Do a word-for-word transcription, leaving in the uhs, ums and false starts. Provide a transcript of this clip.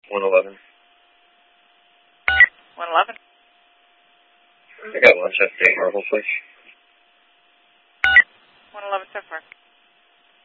one eleven. one eleven. I got one seven eight Marble, please. one eleven so far.